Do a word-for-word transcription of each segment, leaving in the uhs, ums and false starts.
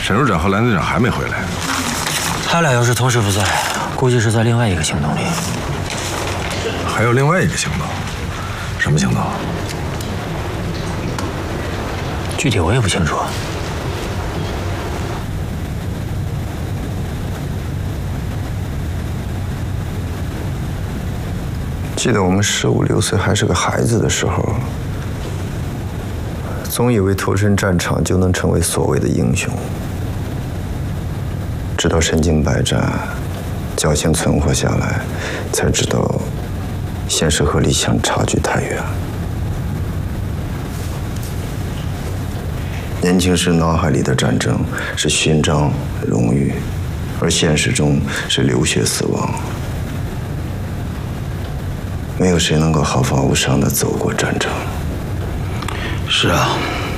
沈处长和蓝队长还没回来。 他俩要是同时不在，估计是在另外一个行动里。 还有另外一个行动，什么行动？ 具体我也不清楚。 记得我们十五六岁还是个孩子的时候，总以为投身战场就能成为所谓的英雄，直到身经百战，侥幸存活下来，才知道现实和理想差距太远。年轻时脑海里的战争是勋章、荣誉，而现实中是流血死亡。没有谁能够毫发无伤地走过战争。 是啊，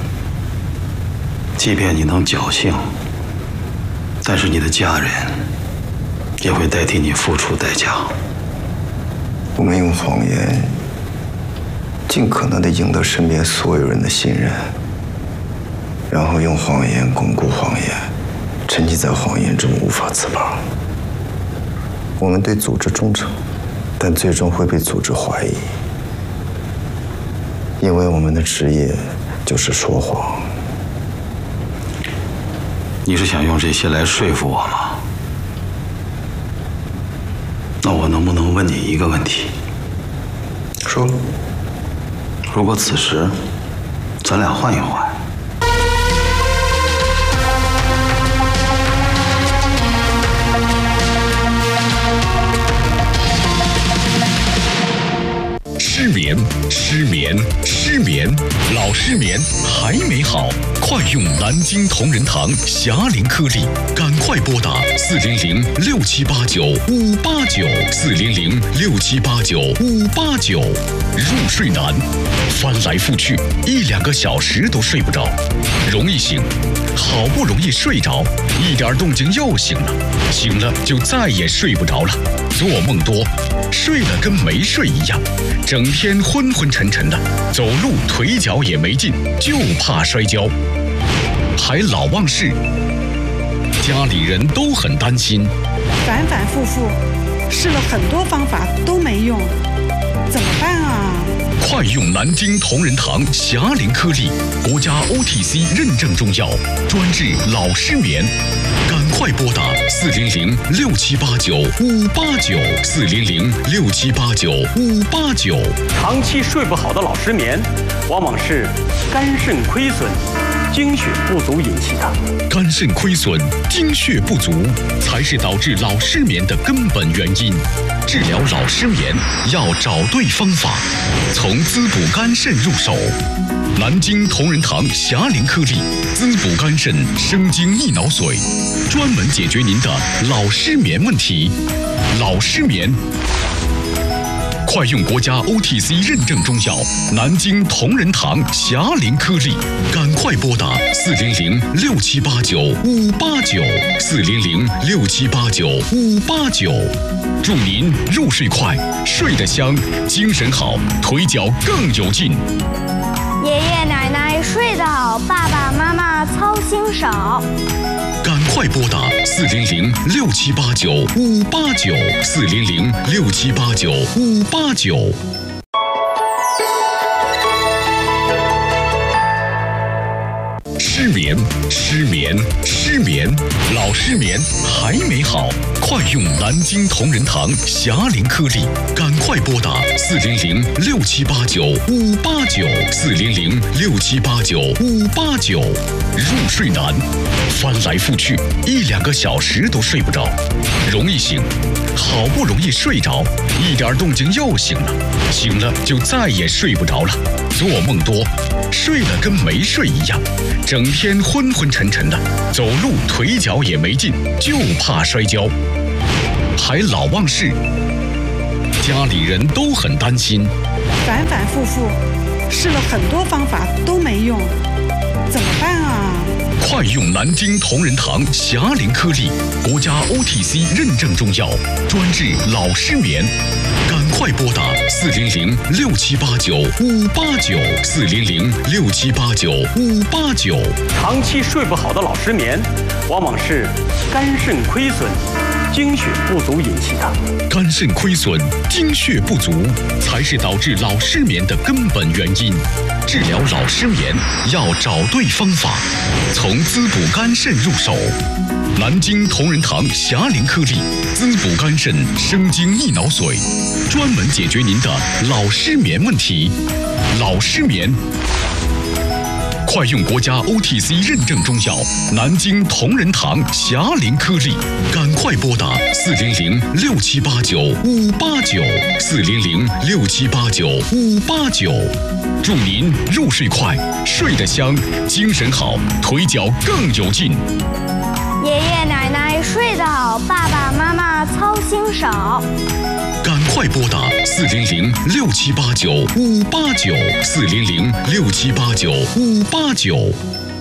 即便你能侥幸，但是你的家人也会代替你付出代价。 我们用谎言，尽可能地赢得身边所有人的信任，然后用谎言巩固谎言，沉浸在谎言中无法自拔。我们对组织忠诚，但最终会被组织怀疑，因为我们的职业就是说谎。 你是想用这些来说服我吗？那我能不能问你一个问题？ 说。 如果此时咱俩换一换， 失眠，失眠，失眠，老失眠还没好，快用南京同仁堂霞灵颗粒，赶快拨打四零零六七八九五八九四零零六七八九五八九。入睡难，翻来覆去一两个小时都睡不着，容易醒，好不容易睡着，一点动静又醒了，醒了就再也睡不着了，做梦多，睡了跟没睡一样，整天昏昏沉沉的，走路腿脚也没劲，就怕摔跤，还老忘事，家里人都很担心， 反反复复试了很多方法都没用，怎么办啊？ 快用南京同仁堂霞灵颗粒，国家 O T C 认证中药，专治老失眠。赶快拨打四零零六七八九五八九四零零六七八九五八九。 长期睡不好的老失眠，往往是肝肾亏损、精血不足引起的。 肝肾亏损、精血不足才是导致老失眠的根本原因。治疗老失眠要找对方法，从滋补肝肾入手。南京同仁堂霞灵颗粒，滋补肝肾，生津益脑髓，专门解决您的老失眠问题。老失眠，快用国家 O T C 认证中药南京同仁堂霞灵颗粒，赶快拨打四零零六七八九五八九四零零六七八九五八九。祝您入睡快，睡得香，精神好，腿脚更有劲。 爷爷奶奶睡得好，爸爸妈妈操心少。 赶快拨打四零零六七八九五八九四零零六七八九五八九。失眠，失眠，失眠，老失眠还没好，快用南京同仁堂霞灵颗粒，赶快拨打四零零六七八九五八九四零零六七八九五八九。入睡难，翻来覆去一两个小时都睡不着，容易醒，好不容易睡着，一点动静又醒了，醒了就再也睡不着了，做梦多，睡了跟没睡一样，整天昏昏沉沉的，走路腿脚也没劲，就怕摔跤，还老忘事，家里人都很担心， 反反复复试了很多方法都没用，怎么办啊？ 快用南京同仁堂霞灵颗粒，国家 O T C 认证中药，专治老失眠。赶快拨打四零零六七八九五八九四零零六七八九五八九。 长期睡不好的老失眠，往往是肝肾亏损、精血不足引起的。 肝肾亏损、精血不足才是导致老失眠的根本原因。治疗老失眠要找对方法，从滋补肝肾入手。南京同仁堂霞龄颗粒滋补肝肾生津益脑髓，专门解决您的老失眠问题。老失眠，快用国家 O T C 认证中药南京同仁堂霞龄颗粒，赶快拨打四零零六七八九五八九四零零六七八九五八九，祝您入睡快，睡得香，精神好，腿脚更有劲。 爷爷奶奶睡得好，爸爸妈妈操心少。 赶快拨打四零零六七八九五八九四零零六七八九五八九。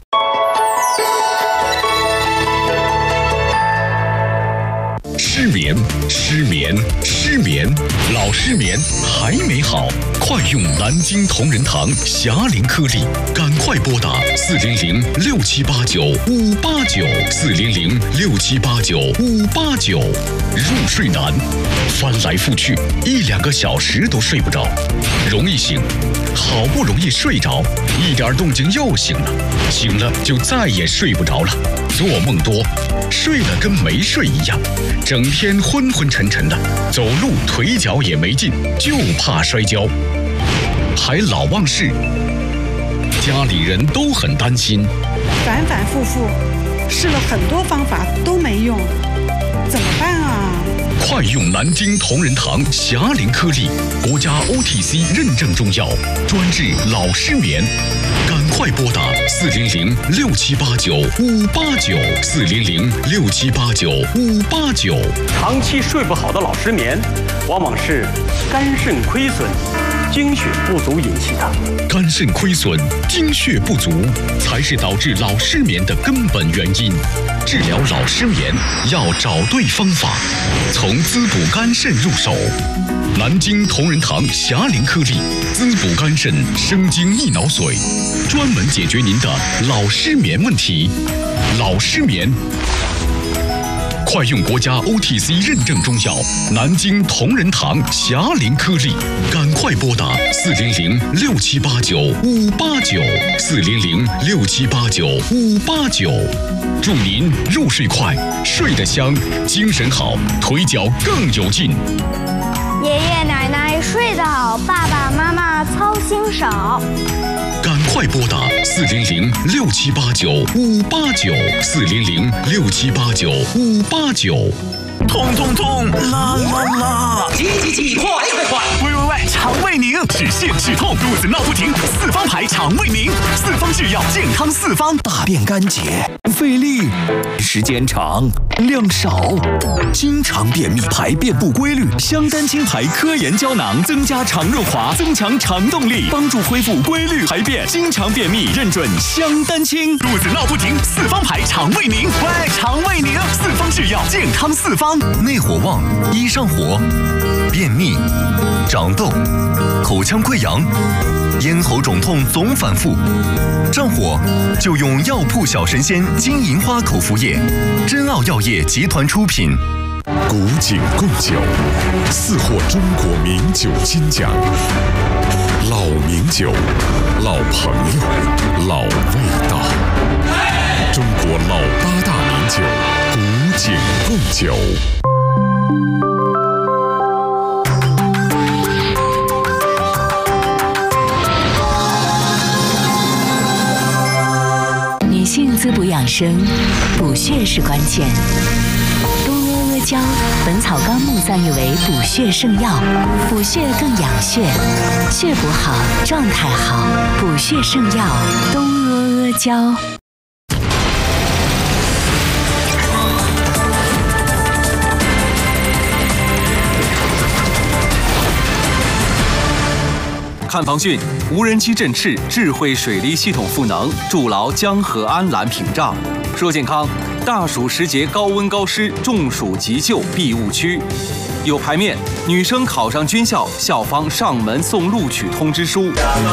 失眠，失眠，失眠，老失眠还没好，快用南京同仁堂霞龄颗粒，赶快拨打四零零六七八九五八九四零零六七八九五八九。入睡难，翻来覆去一两个小时都睡不着，容易醒，好不容易睡着，一点动静又醒了，醒了就再也睡不着了，做梦多，睡了跟没睡一样，整天昏昏沉沉的，走路腿脚也没劲，就怕摔跤，还老忘事，家里人都很担心， 反反复复试了很多方法都没用，怎么办啊？ 快用南京同仁堂霞龄颗粒，国家 O T C 认证中药，专治老失眠。赶快拨打四零零六七八九五八九四零零六七八九五八九。 长期睡不好的老失眠，往往是肝肾亏损、精血不足引起的。 肝肾亏损、精血不足才是导致老失眠的根本原因。治疗老失眠要找对方法，从滋补肝肾入手。南京同仁堂霞龄颗粒滋补肝肾生津益脑髓，专门解决您的老失眠问题。老失眠，快用国家 O T C 认证中药南京同仁堂霞龄颗粒，赶快拨打四零零六七八九五八九四零零六七八九五八九。祝您入睡快，睡得香，精神好，腿脚更有劲。 爷爷奶奶睡得好，爸爸妈妈操心少。 赶快拨打四零零六七八九五八九四零零六七八九五八九。 痛痛痛，啦啦啦！ 急急急，快快快！ 喂喂喂，肠胃宁，止泻止痛，肚子闹不停，四方牌肠胃宁，四方制药，健康四方，大便干结，费力，时间长，量少，经常便秘，排便不规律。香丹清牌科研胶囊增加肠润滑，增强肠动力，帮助恢复规律排便。经常便秘认准香丹清，肚子闹不停，四方牌肠胃宁，喂，肠胃宁，四方制药，健康四方。 内火旺，易上火，便秘、长痘、口腔溃疡、咽喉肿痛总反复，上火就用药铺小神仙金银花口服液，珍奥药业集团出品。 古井贡酒，四获中国名酒金奖。老名酒，老朋友，老味道。中国老八大名酒，古井贡酒。 女性滋补养生，补血是关键。东阿阿胶，《本草纲目》赞誉为补血圣药，补血更养血，血补好，状态好，补血圣药东阿阿胶。 看防汛，无人机振翅，智慧水利系统赋能，筑牢江河安澜屏障。说健康，大暑时节高温高湿，中暑急救避误区。 有牌面，女生考上军校，校方上门送录取通知书。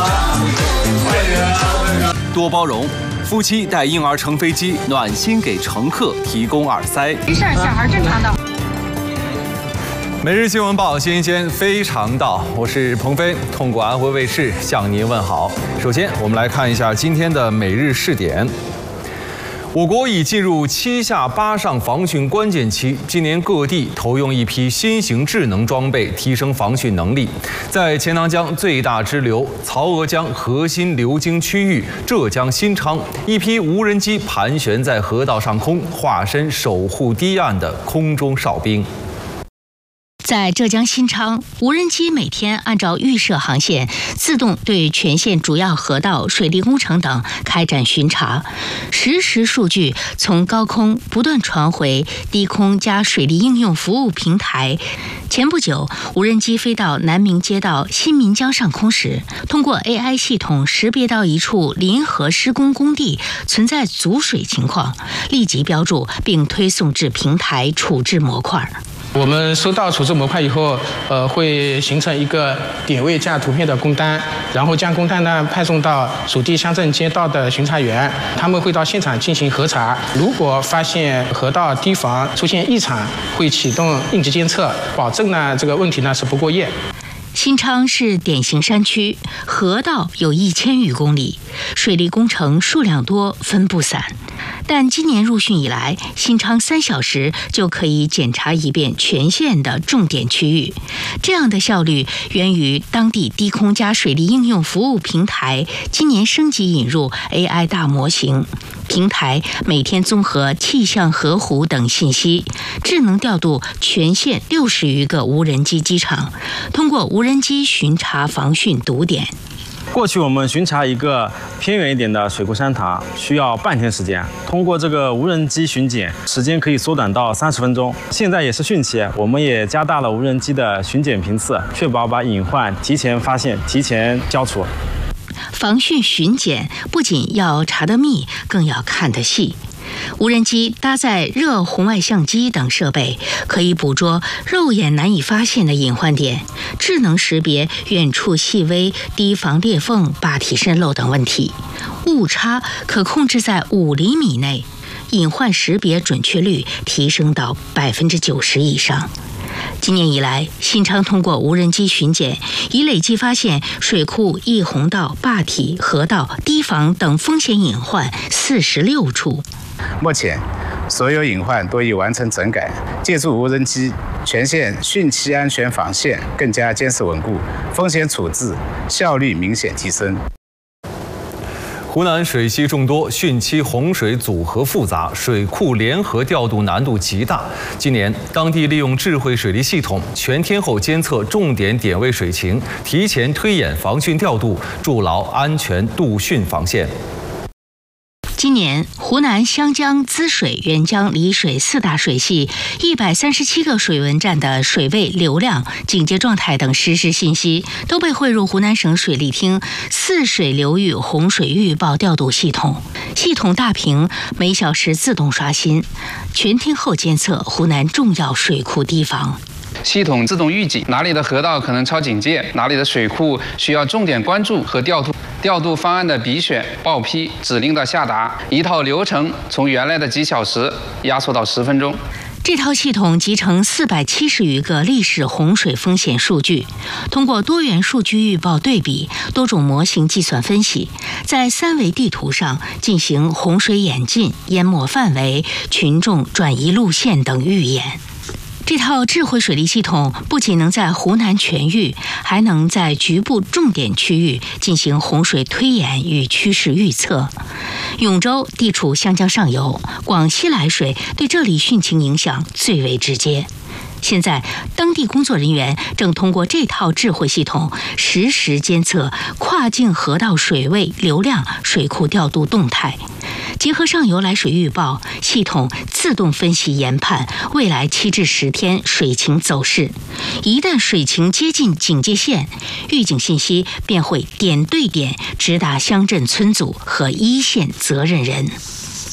多包容，夫妻带婴儿乘飞机，暖心给乘客提供耳塞。 没事，小孩正常的。 每日新闻报，新鲜非常到，我是鹏飞，通过安徽卫视向您问好。首先，我们来看一下今天的每日试点。我国已进入七下八上防汛关键期，今年各地投用一批新型智能装备，提升防汛能力。在钱塘江最大支流曹娥江核心流经区域浙江新昌，一批无人机盘旋在河道上空，化身守护堤岸的空中哨兵。 在浙江新昌，无人机每天按照预设航线，自动对全县主要河道、水利工程等开展巡查，实时数据从高空不断传回低空加水利应用服务平台。前不久，无人机飞到南明街道新民江上空时，通过 A I 系统识别到一处临河施工工地存在阻水情况，立即标注并推送至平台处置模块。 我们收到处置模块以后，呃，会形成一个点位加图片的工单，然后将工单呢派送到属地乡镇街道的巡查员，他们会到现场进行核查。如果发现河道堤防出现异常，会启动应急监测，保证呢这个问题呢是不过夜。 新昌是典型山区，河道有一千余公里，水利工程数量多，分布散。但今年入汛以来，新昌三小时就可以检查一遍全县的重点区域。这样的效率源于当地低空加水利应用服务平台今年升级引入 A I 大模型。平台每天综合气象、河湖等信息，智能调度全县六十余个无人机机场，通过无人机巡查防汛堵点。 过去我们巡查一个偏远一点的水库山塘需要半天时间，通过这个无人机巡检，时间可以缩短到三十分钟。现在也是汛期，我们也加大了无人机的巡检频次，确保把隐患提前发现、提前消除。 防汛巡检不仅要查得密，更要看得细。无人机搭载热红外相机等设备，可以捕捉肉眼难以发现的隐患点，智能识别远处细微堤防裂缝、坝体渗漏等问题，误差可控制在五厘米内，隐患识别准确率提升到百分之九十以上。今年以来，新昌通过无人机巡检，已累计发现水库溢洪道、坝体、河道、堤防等风险隐患四十六处。 目前，所有隐患都已完成整改，借助无人机，全县汛期安全防线更加坚实稳固，风险处置效率明显提升。 湖南水系众多，汛期洪水组合复杂，水库联合调度难度极大。今年，当地利用智慧水利系统，全天候监测重点点位水情，提前推演防汛调度，筑牢安全渡汛防线。 今年，湖南湘江、滋水、沅江、丽水四大水系一百三十七个水文站的水位、流量、警戒状态等实时信息，都被汇入湖南省水利厅泗水流域洪水预报调度系统。系统大屏每小时自动刷新，全天候监测湖南重要水库堤防。 系统自动预警哪里的河道可能超警戒，哪里的水库需要重点关注和调度。调度方案的比选、报批、指令的下达，一套流程从原来的几小时压缩到十分钟。 这套系统集成四百七十余个历史洪水风险数据，通过多元数据预报对比、多种模型计算分析，在三维地图上进行洪水演进、淹没范围、群众转移路线等预演。这套智慧水利系统不仅能在湖南全域，还能在局部重点区域进行洪水推演与趋势预测。永州地处湘江上游，广西来水对这里汛情影响最为直接。现在，当地工作人员正通过这套智慧系统实时监测跨境河道水位、流量、水库调度动态。结合上游来水预报，系统自动分析研判未来七至十天水情走势。一旦水情接近警戒线，预警信息便会点对点直达乡镇村组和一线责任人。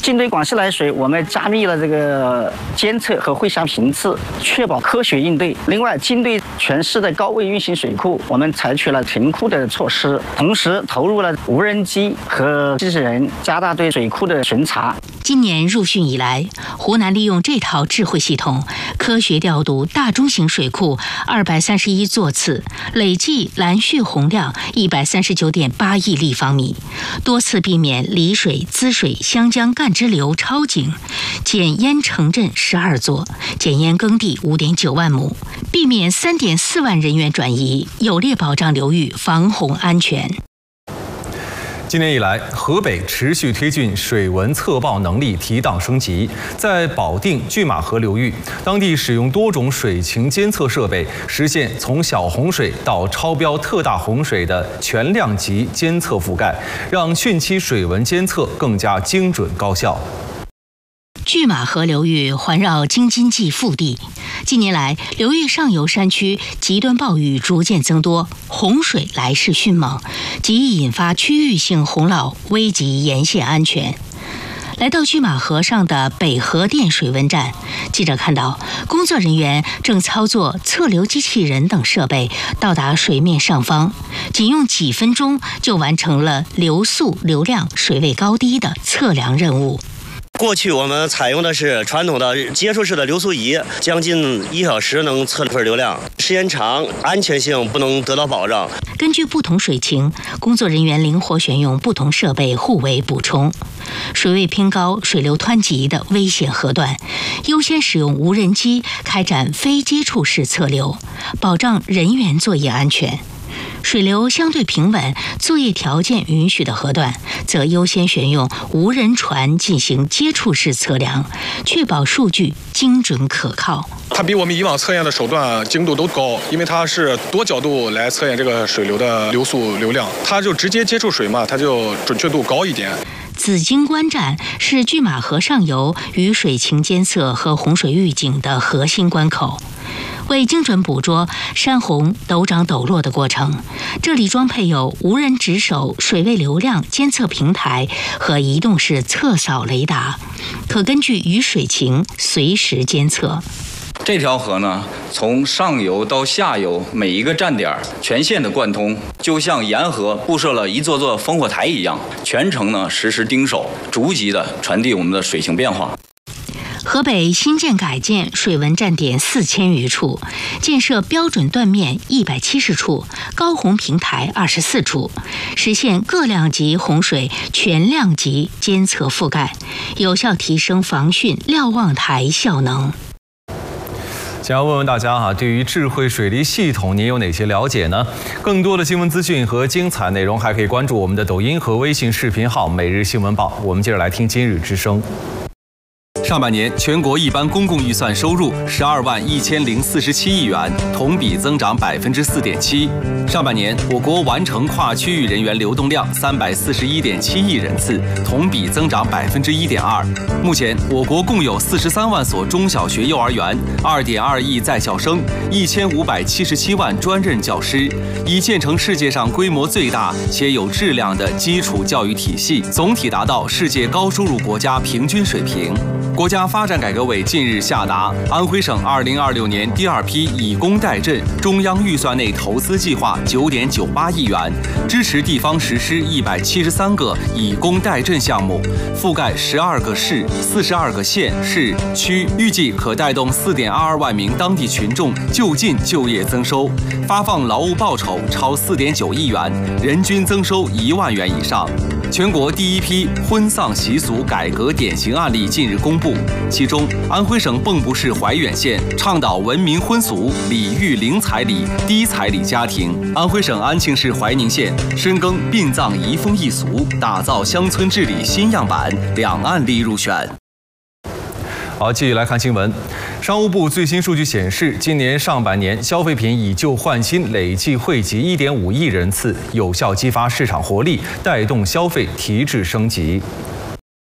竞对广西来水，我们加密了这个监测和汇项频次，确保科学应对。另外，竞对全市的高位运行水库，我们采取了停库的措施，同时投入了无人机和机器人，加大对水库的巡查。 今年入汛以来，湖南利用这套智慧系统，科学调度大中型水库二百三十一座次，累计拦蓄洪量一百三十九点八亿立方米，多次避免丽水、滋水、湘江干支流超警，减淹城镇十二座，减淹耕地五点九万亩，避免三点四万人员转移，有力保障流域防洪安全。 今年以来，河北持续推进水文测报能力提档升级。在保定拒马河流域，当地使用多种水情监测设备，实现从小洪水到超标特大洪水的全量级监测覆盖，让汛期水文监测更加精准高效。 拒马河流域环绕京津冀腹地，近年来流域上游山区极端暴雨逐渐增多，洪水来势迅猛，极易引发区域性洪涝，危及沿线安全。来到拒马河上的北河店水文站，记者看到工作人员正操作测流机器人等设备到达水面上方，仅用几分钟就完成了流速、流量、水位高低的测量任务。 过去我们采用的是传统的接触式的流速仪，将近一小时能测一份流量，时间长，安全性不能得到保障。 根据不同水情，工作人员灵活选用不同设备互为补充。水位偏高、水流湍急的危险河段，优先使用无人机开展非接触式测流，保障人员作业安全。水流相对平稳、作业条件允许的河段，则优先选用无人船进行接触式测量，确保数据精准可靠。 它比我们以往测验的手段精度都高，因为它是多角度来测验这个水流的流速、流量，它就直接接触水嘛，它就准确度高一点。 紫荆关站是拒马河上游雨水情监测和洪水预警的核心关口。为精准捕捉山洪陡涨陡落的过程，这里装配有无人值守水位流量监测平台和移动式测扫雷达，可根据雨水情随时监测。 这条河呢，从上游到下游每一个站点全线的贯通，就像沿河布设了一座座烽火台一样，全程呢实时盯守，逐级的传递我们的水情变化。 河北新建改建水文站点四千余处，建设标准断面一百七十处，高洪平台二十四处，实现各量级洪水全量级监测覆盖，有效提升防汛瞭望台效能。 想要问问大家哈，对于智慧水利系统您有哪些了解呢？更多的新闻资讯和精彩内容，还可以关注我们的抖音和微信视频号“每日新闻报”。我们接着来听今日之声。 上半年全国一般公共预算收入十二万一千零四十七亿元，同比增长百分之四点七。上半年我国完成跨区域人员流动量三百四十一点七亿人次，同比增长百分之一点二。目前我国共有四十三万所中小学、幼儿园，二点二亿在校生，一千五百七十七万专任教师，已建成世界上规模最大且有质量的基础教育体系，总体达到世界高收入国家平均水平。国家发展改革委近日下达安徽省二零二六年第二批以工代赈中央预算内投资计划九点九八亿元，支持地方实施一百七十三个以工代赈项目，覆盖十二个市、四十二个县市区，预计可带动四点二二万名当地群众就近就业增收，发放劳务报酬超四点九亿元，人均增收一万元以上。全国第一批婚丧习俗改革典型案例近日公布，其中安徽省蚌埠市怀远县倡导文明婚俗、礼遇零彩礼、低彩礼家庭；安徽省安庆市怀宁县深耕殡葬移风易俗，打造乡村治理新样板，两案例入选。 好，继续来看新闻。商务部最新数据显示，今年上半年消费品以旧换新累计惠及一点五亿人次，有效激发市场活力，带动消费提质升级。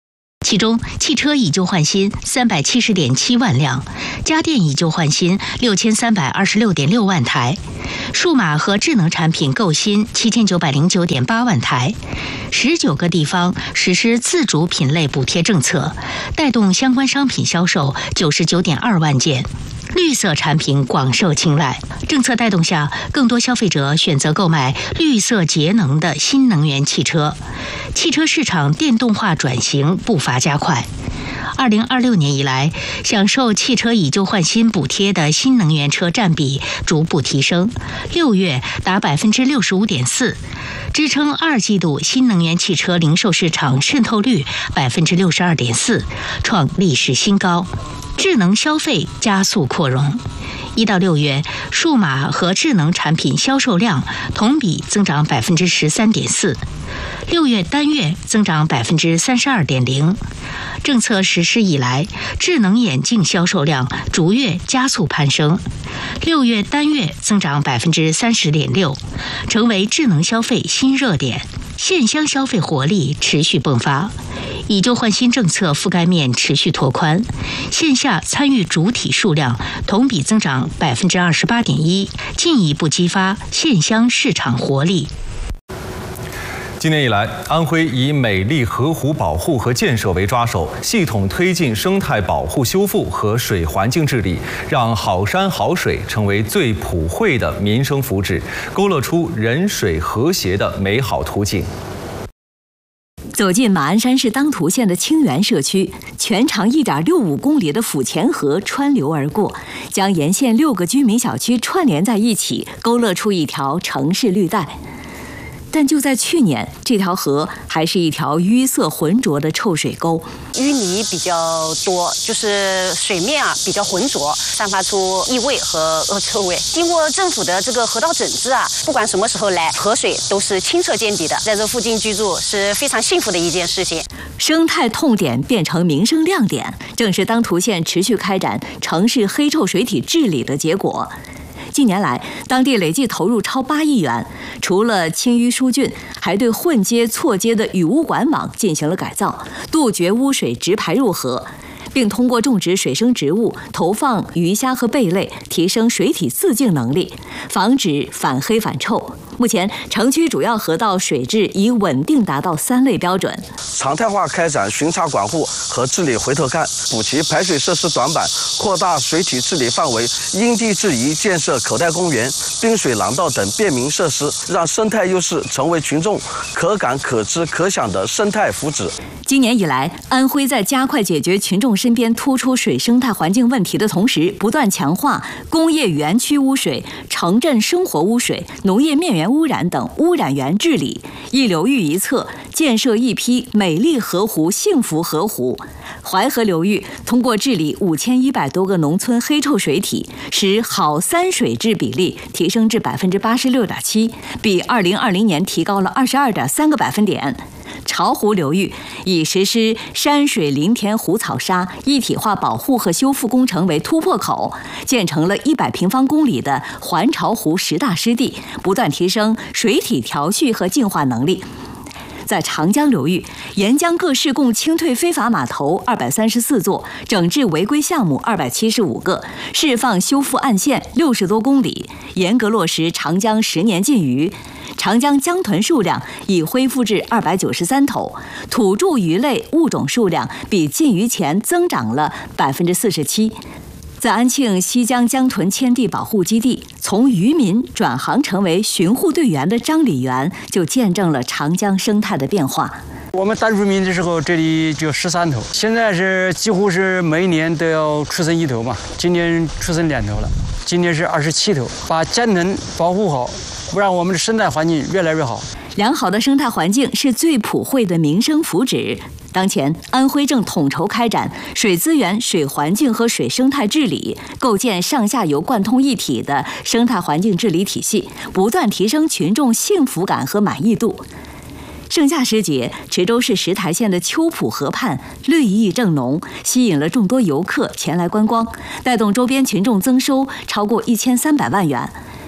其中汽车以旧换新三百七十点七万辆，家电以旧换新六千三百二十六点六万台，数码和智能产品购新七千九百零九点八万台。十九个地方实施自主品类补贴政策，带动相关商品销售九十九点二万件。绿色产品广受青睐，政策带动下，更多消费者选择购买绿色节能的新能源汽车，汽车市场电动化转型步伐加快。二零二六年以来，享受汽车以旧换新补贴的新能源车占比逐步提升，六月达百分之六十五点四，支撑二季度新能源汽车零售市场渗透率百分之六十二点四，创历史新高。智能消费加速扩容，一到六月，数码和智能产品销售量同比增长百分之十三点四，六月单月增长百分之三十二点零。政策实施以来，智能眼镜销售量逐月加速攀升，六月单月增长百分之三十点六，成为智能消费新热点。线乡消费活力持续迸发，以旧换新政策覆盖面持续拓宽，线下参与主体数量同比增长百分之二十八点一，进一步激发线乡市场活力。 今年以来，安徽以美丽河湖保护和建设为抓手，系统推进生态保护修复和水环境治理，让好山好水成为最普惠的民生福祉，勾勒出人水和谐的美好图景。 走进马鞍山市当涂县的清源社区，全长一点六五公里的府前河穿流而过，将沿线六个居民小区串联在一起，勾勒出一条城市绿带。但就在去年，这条河还是一条淤色浑浊的臭水沟， 淤泥比较多，就是水面啊比较浑浊，散发出异味和恶臭味。经过政府的这个河道整治啊，不管什么时候来，河水都是清澈见底的，在这附近居住是非常幸福的一件事情。 生态痛点变成民生亮点，正是当涂县持续开展城市黑臭水体治理的结果。近年来，当地累计投入超八亿元，除了清淤疏浚，还对混接错接的雨污管网进行了改造，杜绝污水直排入河，并通过种植水生植物、投放鱼虾和贝类，提升水体自净能力，防止反黑反臭。目前，城区主要河道水质已稳定达到三类标准。 常态化开展巡查管护和治理回头看，补齐排水设施短板，扩大水体治理范围，因地制宜建设口袋公园、滨水廊道等便民设施，让生态优势成为群众可感、可知、可享的生态福祉。 今年以来，安徽在加快解决群众身边突出水生态环境问题的同时，不断强化工业园区污水、城镇生活污水、农业面源污染等污染源治理，一流域一策，建设一批美丽河湖、幸福河湖。淮河流域通过治理五千一百多个农村黑臭水体，使好三水质比例提升至百分之八十六点七，比二零二零年提高了二十二点三个百分点。巢湖流域以实施山水林田湖草沙一体化保护和修复工程为突破口，建成了一百平方公里的环巢湖十大湿地，不断提升水体调蓄和净化能力。在长江流域，沿江各市共清退非法码头二百三十四座，整治违规项目二百七十五个，释放修复岸线六十多公里，严格落实长江十年禁渔。长江江豚数量已恢复至二百九十三头，土著鱼类物种数量比禁渔前增长了百分之四十七。在安庆西江江豚迁地保护基地，从渔民转行成为巡护队员的张李元就见证了长江生态的变化。 我们当渔民的时候，这里就十三头，现在是几乎是每年都要出生一头嘛，今年出生两头了，今年是二十七头。把江豚保护好，让我们的生态环境越来越好。 良好的生态环境是最普惠的民生福祉。当前，安徽正统筹开展水资源、水环境和水生态治理，构建上下游贯通一体的生态环境治理体系，不断提升群众幸福感和满意度。盛夏时节，池州市石台县的秋浦河畔绿意正浓，吸引了众多游客前来观光，带动周边群众增收超过一千三百万元。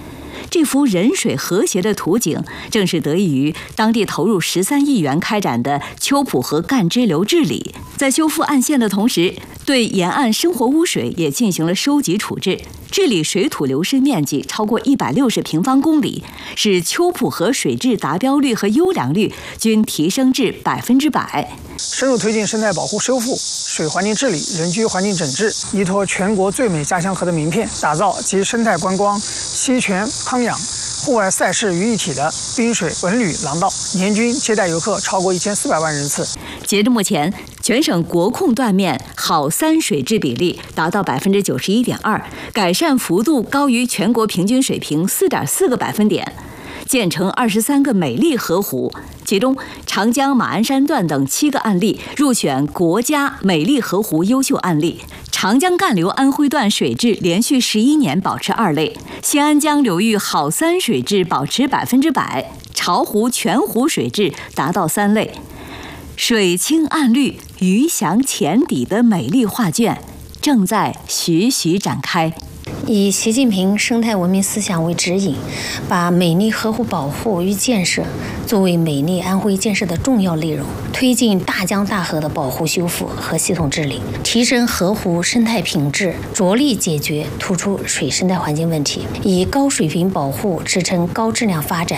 这幅人水和谐的图景，正是得益于当地投入十三亿元开展的秋浦河干支流治理。在修复岸线的同时，对沿岸生活污水也进行了收集处置，治理水土流失面积超过一百六十平方公里，使秋浦河水质达标率和优良率均提升至百分之百。 深入推进生态保护修复、水环境治理、人居环境整治，依托全国最美家乡河的名片，打造集生态观光、溪泉康养、户外赛事于一体的滨水文旅廊道，年均接待游客超过一千四百万人次。 截至目前，全省国控断面好三水质比例达到百分之九十一点二，改善幅度高于全国平均水平四点四个百分点。建成二十三个美丽河湖，其中长江马鞍山段等七个案例入选国家美丽河湖优秀案例。长江干流安徽段水质连续十一年保持二类，新安江流域好三水质保持百分之百，巢湖全湖水质达到三类。水清岸绿、鱼翔浅底的美丽画卷正在徐徐展开。 以习近平生态文明思想为指引，把美丽河湖保护与建设作为美丽安徽建设的重要内容，推进大江大河的保护修复和系统治理，提升河湖生态品质，着力解决突出水生态环境问题，以高水平保护支撑高质量发展。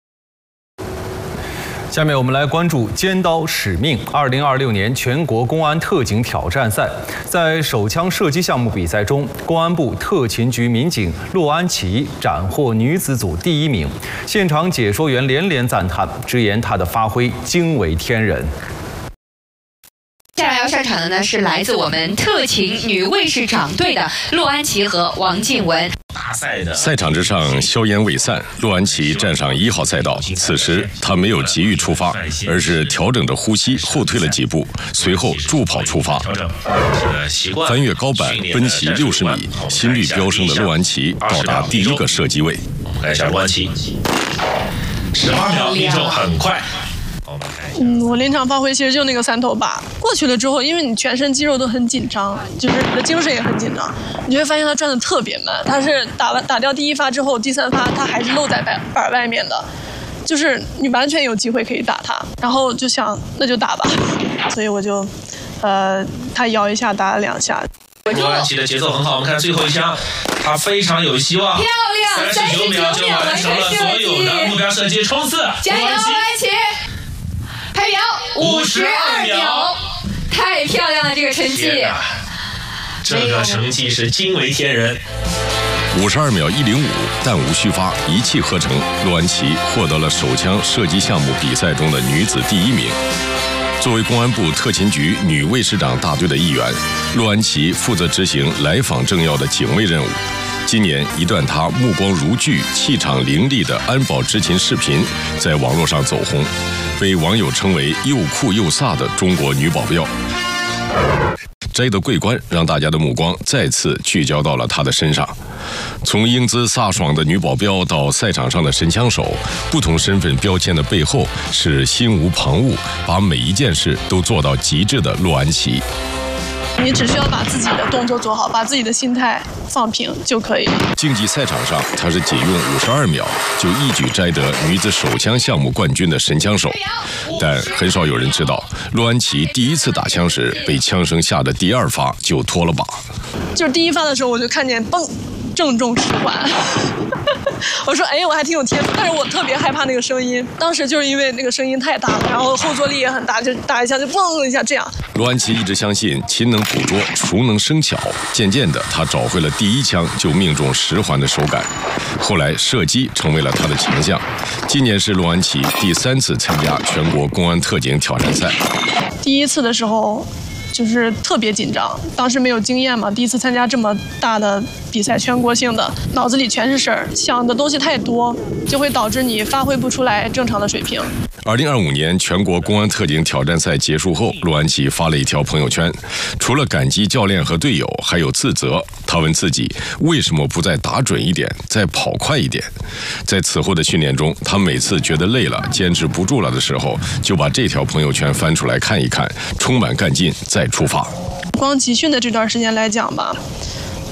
下面我们来关注尖刀使命二零二六年全国公安特警挑战赛。在手枪射击项目比赛中，公安部特勤局民警骆安琪斩获女子组第一名，现场解说员连连赞叹，直言她的发挥惊为天人。 下来要上场的呢是来自我们特勤女卫士长队的骆安琪和王静雯。 赛场之上，硝烟未散，骆安琪站上一号赛道。此时，她没有急于出发，而是调整着呼吸，后退了几步，随后助跑出发。翻越高板，奔袭六十米，心率飙升的骆安琪到达第一个射击位。 看一下骆安琪，十八秒，命中很快。 嗯，我临场发挥其实就那个三头靶过去了之后，因为你全身肌肉都很紧张，就是你的精神也很紧张，你会发现它转得特别慢。它是打完打掉第一发之后，第三发它还是露在板板外面的，就是你完全有机会可以打它。然后就想那就打吧，所以我就，呃，他摇一下打了两下。 骆安琪的节奏很好，我们看最后一枪，他非常有希望。 漂亮， 三十九秒就完成了所有的目标射击冲刺。 加油，骆安琪！拍表五十二秒，太漂亮了，这个成绩。 这个成绩是惊为天人。 五十二秒一零五，弹无虚发，一气呵成，骆安琪获得了手枪射击项目比赛中的女子第一名。作为公安部特勤局女卫士长大队的一员，骆安琪负责执行来访政要的警卫任务。今年一段她目光如炬、气场凌厉的安保执勤视频在网络上走红，被网友称为又酷又飒的中国女保镖。摘得桂冠，让大家的目光再次聚焦到了她的身上。从英姿飒爽的女保镖到赛场上的神枪手，不同身份标签的背后是心无旁骛，把每一件事都做到极致的骆安琪。 你只需要把自己的动作做好，把自己的心态放平就可以。 竞技赛场上，她是仅用五十二秒就一举摘得女子手枪项目冠军的神枪手。但很少有人知道，骆安琪第一次打枪时被枪声吓得第二发就脱了靶。 就是第一发的时候，我就看见嘣，正中十环。我说哎，我还挺有天赋，但是我特别害怕那个声音。当时就是因为那个声音太大了，然后后坐力也很大，就打一下就嘣一下这样。 骆安琪一直相信勤能捕捉，熟能生巧。渐渐的，他找回了第一枪就命中十环的手感。后来射击成为了他的强项。今年是骆安琪第三次参加全国公安特警挑战赛。 第一次的时候就是特别紧张，当时没有经验嘛，第一次参加这么大的比赛，全国性的，脑子里全是事儿，想的东西太多，就会导致你发挥不出来正常的水平。 二零二五年全国公安特警挑战赛结束后，骆安琪发了一条朋友圈，除了感激教练和队友，还有自责。他问自己为什么不再打准一点，再跑快一点。在此后的训练中，他每次觉得累了、坚持不住了的时候，就把这条朋友圈翻出来看一看，充满干劲，再出发。 光集训的这段时间来讲吧，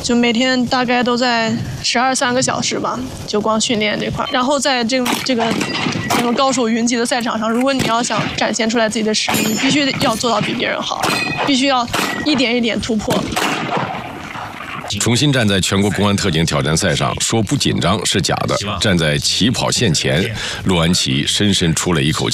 就每天大概都在十二三个小时吧，就光训练这块。然后在这个这个这个高手云集的赛场上，如果你要想展现出来自己的实力，你必须要做到比别人好，必须要一点一点突破。 重新站在全国公安特警挑战赛上，说不紧张是假的。站在起跑线前，陆安琪深深出了一口气。